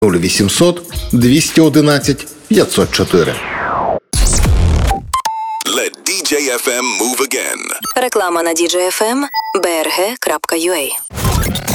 0800 211 504. Let DJ FM move again. Реклама на DJ FM brg.ua.